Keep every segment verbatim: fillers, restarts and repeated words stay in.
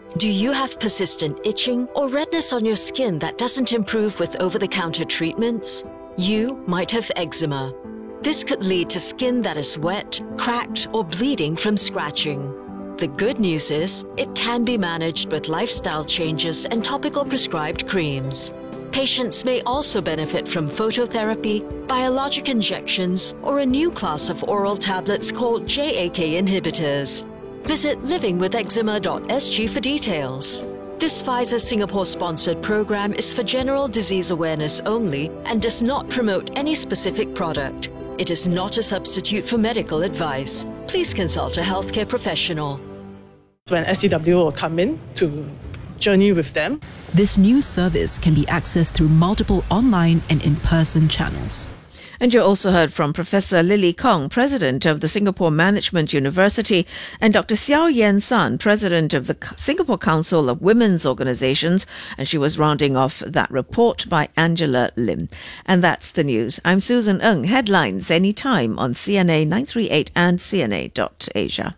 Do you have persistent itching or redness on your skin that doesn't improve with over-the-counter treatments? You might have eczema. This could lead to skin that is wet, cracked, or bleeding from scratching. The good news is, it can be managed with lifestyle changes and topical prescribed creams. Patients may also benefit from phototherapy, biologic injections, or a new class of oral tablets called J A K inhibitors. Visit living with eczema dot s g for details. This Pfizer Singapore-sponsored program is for general disease awareness only and does not promote any specific product. It is not a substitute for medical advice. Please consult a healthcare professional. When S C W will come in to journey with them. This new service can be accessed through multiple online and in-person channels. And you also heard from Professor Lily Kong, President of the Singapore Management University, and Doctor Xiao Yan San, President of the Singapore Council of Women's Organisations, and she was rounding off that report by Angela Lim. And that's the news. I'm Susan Ng. Headlines anytime on C N A nine three eight and C N A dot asia.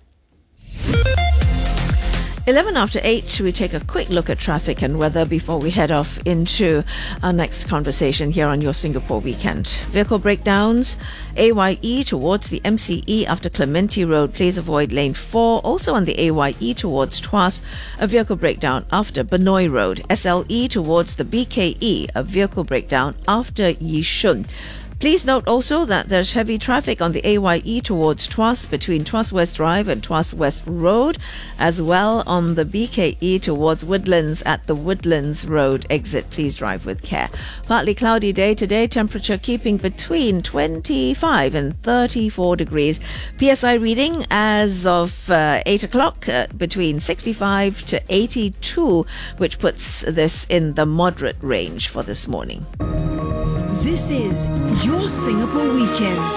eleven after eight, we take a quick look at traffic and weather before we head off into our next conversation here on Your Singapore Weekend. Vehicle breakdowns, A Y E towards the M C E after Clementi Road, please avoid lane four. Also on the A Y E towards Tuas, a vehicle breakdown after Benoi Road. S L E towards the B K E, a vehicle breakdown after Yishun. Please note also that there's heavy traffic on the A Y E towards Tuas between Tuas West Drive and Tuas West Road, as well on the B K E towards Woodlands at the Woodlands Road exit. Please drive with care. Partly cloudy day today, temperature keeping between twenty-five and thirty-four degrees. P S I reading as of uh, eight o'clock uh, between sixty-five to eighty-two, which puts this in the moderate range for this morning. This is Your Singapore Weekend.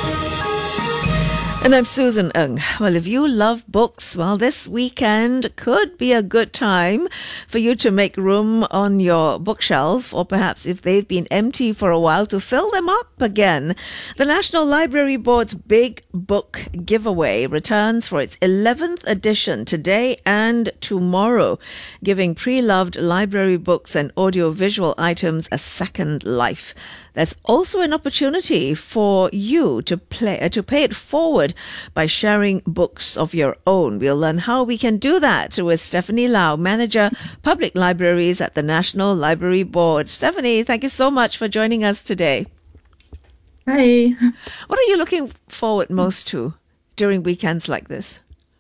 And I'm Susan Ng. Well, if you love books, well, this weekend could be a good time for you to make room on your bookshelf, or perhaps if they've been empty for a while, to fill them up again. The National Library Board's Big Book Giveaway returns for its eleventh edition today and tomorrow, giving pre-loved library books and audiovisual items a second life. There's also an opportunity for you to play uh, to pay it forward by sharing books of your own. We'll learn how we can do that with Stephanie Lau, Manager, Public Libraries at the National Library Board. Stephanie, thank you so much for joining us today. Hi. What are you looking forward most to during weekends like this?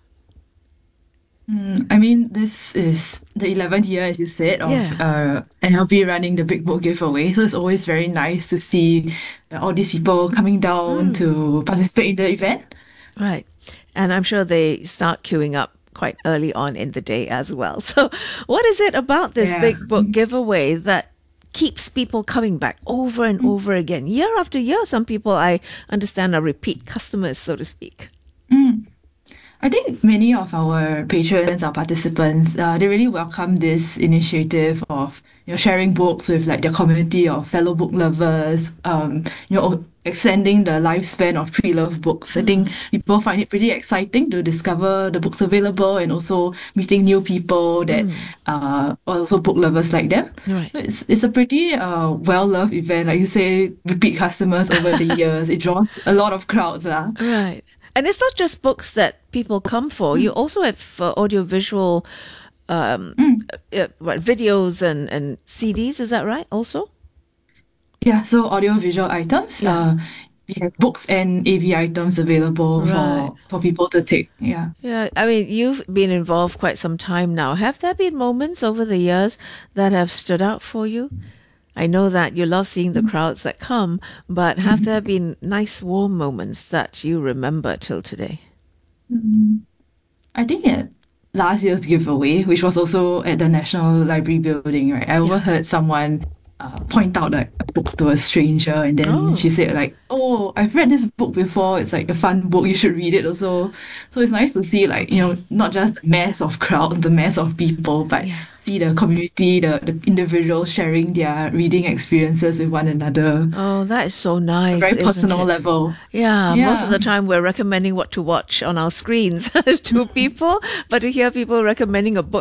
Mm, I mean, this is the eleventh year, as you said, of Yeah. uh, N L B running the Big Book Giveaway. So it's always very nice to see uh, all these people coming down to participate in the event. Right. And I'm sure they start queuing up quite early on in the day as well. So what is it about this Yeah. Big Book Giveaway that keeps people coming back over and over again? Year after year, some people, I understand, are repeat customers, so to speak. Mm. I think many of our patrons, our participants, uh, they really welcome this initiative of you know sharing books with like their community of fellow book lovers. Um, you know, extending the lifespan of pre-loved books. I think people find it pretty exciting to discover the books available and also meeting new people that uh, are also book lovers like them. Right. So it's it's a pretty uh, well-loved event. Like you say, repeat customers over the years. It draws a lot of crowds. lah. Right. And it's not just books that people come for. You also have uh, audiovisual um, uh, what, videos and, and C Ds. Is that right also? Yeah, so audio-visual items. Yeah. Uh, we have books and A V items available Right. for, for people to take. Yeah. Yeah, I mean, you've been involved quite some time now. Have there been moments over the years that have stood out for you? I know that you love seeing the crowds that come, but have there been nice, warm moments that you remember till today? I think at last year's giveaway, which was also at the National Library building, right? I overheard someone uh, point out like, a book to a stranger, and then Oh. she said like, "Oh, I've read this book before. It's like a fun book. You should read it also." So it's nice to see like you know not just the mass of crowds, the mass of people, but Yeah. see the community, the, the individuals sharing their reading experiences with one another. Oh, that is so nice. Very isn't personal it? level. Yeah, most of Yeah. the time we're recommending what to watch on our screens to people, but to hear people recommending a book,